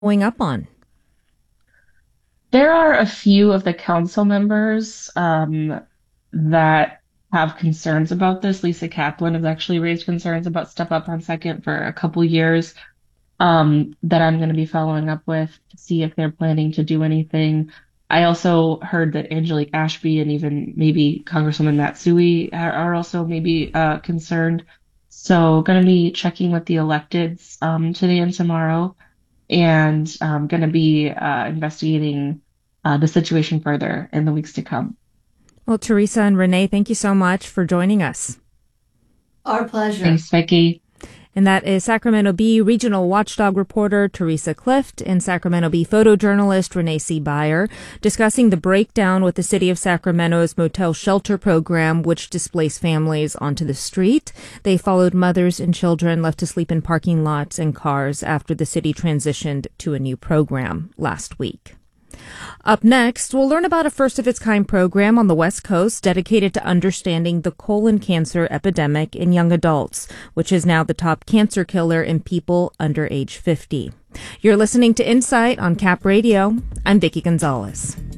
following up on? There are a few of the council members that have concerns about this. Lisa Kaplan has actually raised concerns about Step Up on Second for a couple years that I'm going to be following up with to see if they're planning to do anything. I also heard that Angelique Ashby and even maybe Congresswoman Matsui are also maybe concerned. So going to be checking with the electeds today and tomorrow and going to be investigating the situation further in the weeks to come. Well, Teresa and Renee, thank you so much for joining us. Our pleasure. Thanks, Becky. And that is Sacramento Bee regional watchdog reporter Teresa Clift and Sacramento Bee photojournalist Renee C. Beyer discussing the breakdown with the city of Sacramento's motel shelter program, which displaced families onto the street. They followed mothers and children left to sleep in parking lots and cars after the city transitioned to a new program last week. Up next, we'll learn about a first-of-its-kind program on the West Coast dedicated to understanding the colon cancer epidemic in young adults, which is now the top cancer killer in people under age 50. You're listening to Insight on Cap Radio. I'm Vicki Gonzalez.